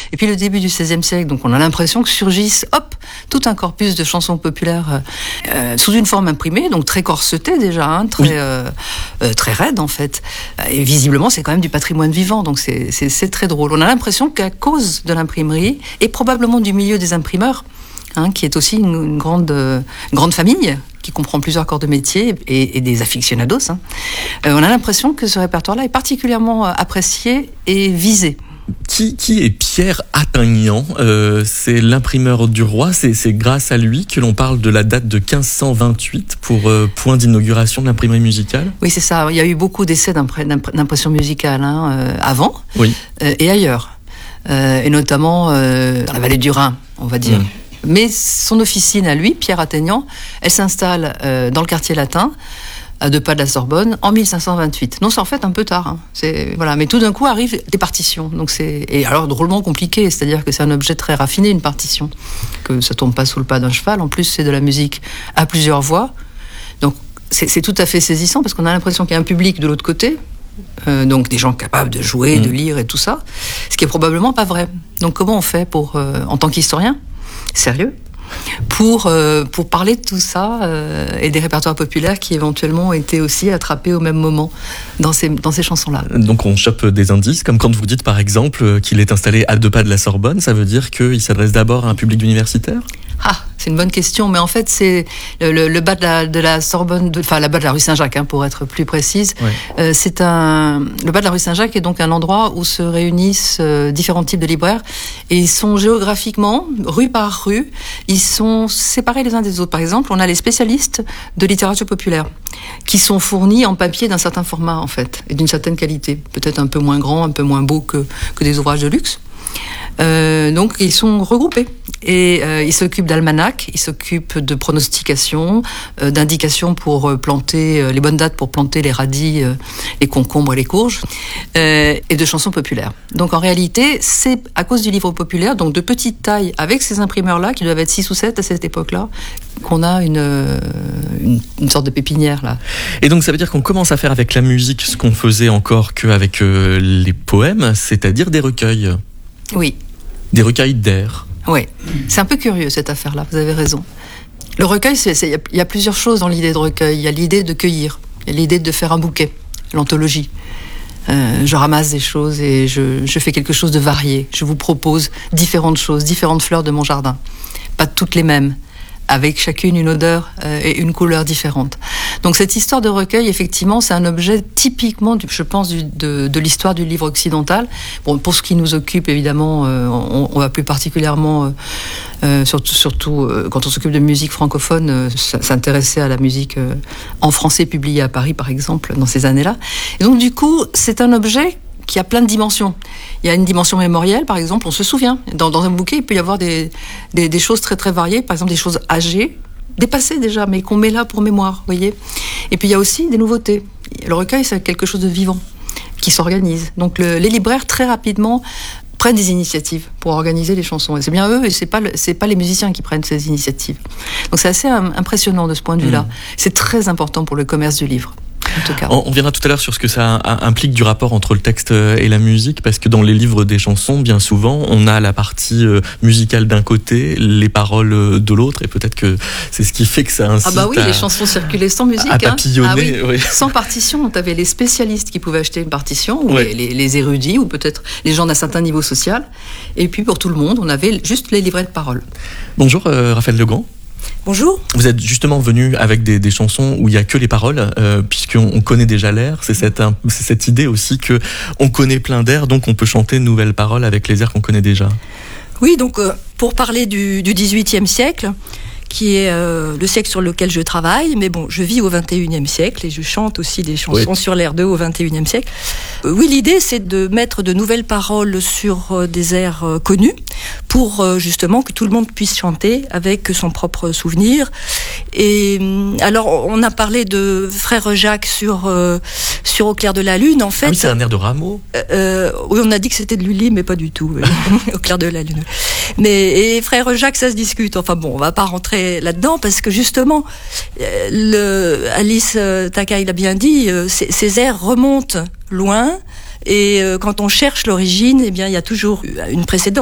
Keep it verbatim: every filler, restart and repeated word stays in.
Et puis le début du seizième siècle, donc on a l'impression que surgissent, hop, tout un corpus de chansons populaires euh, sous une forme imprimée, donc très corsetée déjà, hein, très, oui. euh, euh, très raide en fait. Et visiblement, c'est quand même du patrimoine vivant, donc c'est, c'est, c'est très drôle. On a l'impression qu'à cause de l'imprimerie, et probablement du milieu des imprimeurs, hein, qui est aussi une, une grande, euh, grande famille, qui comprend plusieurs corps de métier et, et des aficionados, hein, euh, on a l'impression que ce répertoire-là est particulièrement apprécié et visé. Qui, qui est Pierre Attaignant ? euh, C'est l'imprimeur du roi, c'est, c'est grâce à lui que l'on parle de la date de quinze cent vingt-huit pour euh, point d'inauguration de l'imprimerie musicale. Oui, c'est ça. Il y a eu beaucoup d'essais d'impr- d'impr- d'impression musicale hein, euh, avant oui. euh, et ailleurs, euh, et notamment euh, dans la vallée du Rhin, on va dire. Mmh. Mais son officine à lui, Pierre Attaignant, elle s'installe euh, dans le quartier latin, à deux pas de la Sorbonne, en mille cinq cent vingt-huit. Non, c'est en fait un peu tard. Hein. C'est, voilà. Mais tout d'un coup arrivent des partitions. Donc c'est, et alors drôlement compliqué, c'est-à-dire que c'est un objet très raffiné, une partition, que ça tombe pas sous le pas d'un cheval. En plus, c'est de la musique à plusieurs voix. Donc c'est, c'est tout à fait saisissant, parce qu'on a l'impression qu'il y a un public de l'autre côté, euh, donc des gens capables de jouer, mmh. de lire et tout ça, ce qui est probablement pas vrai. Donc comment on fait pour, euh, en tant qu'historien, sérieux, pour, euh, pour parler de tout ça euh, et des répertoires populaires qui éventuellement ont été aussi attrapés au même moment dans ces, dans ces chansons-là. Donc on chope des indices, comme quand vous dites par exemple qu'il est installé à deux pas de la Sorbonne, ça veut dire qu'il s'adresse d'abord à un public d'universitaires ? Ah, c'est une bonne question, mais en fait c'est le, le, le bas de la, de la Sorbonne, de, enfin la bas de la rue Saint-Jacques, hein, pour être plus précise. Ouais. Euh, c'est un le bas de la rue Saint-Jacques est donc un endroit où se réunissent euh, différents types de libraires, et ils sont géographiquement, rue par rue, ils sont séparés les uns des autres. Par exemple, on a les spécialistes de littérature populaire qui sont fournis en papier d'un certain format en fait et d'une certaine qualité, peut-être un peu moins grand, un peu moins beau que que des ouvrages de luxe. Euh, donc ils sont regroupés et euh, ils s'occupent d'almanachs, ils s'occupent de pronostication, euh, d'indications pour euh, planter euh, les bonnes dates pour planter les radis, euh, les concombres et les courges, euh, et de chansons populaires. Donc en réalité, c'est à cause du livre populaire, donc de petite taille, avec ces imprimeurs-là qui doivent être six ou sept à cette époque-là, qu'on a une, une, une sorte de pépinière là. Et donc ça veut dire qu'on commence à faire avec la musique ce qu'on faisait encore qu'avec euh, les poèmes, c'est-à-dire des recueils. Oui. Des recueils d'air. Oui, c'est un peu curieux cette affaire-là, vous avez raison. Le recueil, c'est, c'est, il y a plusieurs choses dans l'idée de recueil. Il y a l'idée de cueillir, il y a l'idée de faire un bouquet, l'anthologie. Euh, je ramasse des choses et je, je fais quelque chose de varié. Je vous propose différentes choses, différentes fleurs de mon jardin. Pas toutes les mêmes, avec chacune une odeur euh, et une couleur différente. Donc cette histoire de recueil, effectivement, c'est un objet typiquement, du, je pense, du, de, de l'histoire du livre occidental. Bon, pour ce qui nous occupe, évidemment, euh, on, on va plus particulièrement, euh, euh, surtout, surtout euh, quand on s'occupe de musique francophone, euh, s'intéresser à la musique euh, en français publiée à Paris, par exemple, dans ces années-là. Et donc, du coup, c'est un objet qui a plein de dimensions. Il y a une dimension mémorielle, par exemple, on se souvient. Dans, dans un bouquet, il peut y avoir des, des, des choses très très variées, par exemple des choses âgées, dépassées déjà, mais qu'on met là pour mémoire, vous voyez. Et puis il y a aussi des nouveautés. Le recueil, c'est quelque chose de vivant, qui s'organise. Donc le, les libraires, très rapidement, prennent des initiatives pour organiser les chansons. Et c'est bien eux, et c'est pas, le, c'est pas les musiciens qui prennent ces initiatives. Donc c'est assez impressionnant de ce point de vue-là. Mmh. C'est très important pour le commerce du livre. En tout cas. On viendra tout à l'heure sur ce que ça implique du rapport entre le texte et la musique, parce que dans les livres des chansons, bien souvent, on a la partie musicale d'un côté, les paroles de l'autre, et peut-être que c'est ce qui fait que ça incite ah bah oui, à, les chansons circulaient sans musique, à papillonner. Hein. Ah oui. Oui. Sans partition, t'avais les spécialistes qui pouvaient acheter une partition, ou ouais. les, les érudits, ou peut-être les gens d'un certain niveau social, et puis pour tout le monde, on avait juste les livrets de paroles. Bonjour euh, Raphaël Legrand. Bonjour. Vous êtes justement venu avec des, des chansons où il n'y a que les paroles, euh, puisqu'on on connaît déjà l'air. C'est cette, c'est cette idée aussi que on connaît plein d'airs, donc on peut chanter de nouvelles paroles avec les airs qu'on connaît déjà. Oui, donc euh, pour parler du, du dix-huitième siècle, qui est euh, le siècle sur lequel je travaille, mais bon, je vis au vingt et unième siècle et je chante aussi des chansons oui. sur l'air de au vingt et unième siècle. Euh, oui, l'idée, c'est de mettre de nouvelles paroles sur euh, des airs euh, connus pour euh, justement que tout le monde puisse chanter avec son propre souvenir. Et alors, on a parlé de Frère Jacques sur euh, sur Au clair de la lune. En fait, ah oui, c'est un air de Rameau. Euh, oui, on a dit que c'était de Lully, mais pas du tout. Au clair de la lune. Mais et Frère Jacques, ça se discute. Enfin bon, on va pas rentrer là-dedans parce que justement, le, Alice Takai l'a bien dit, ces, ces airs remontent loin et quand on cherche l'origine, eh bien il y a toujours une précédente.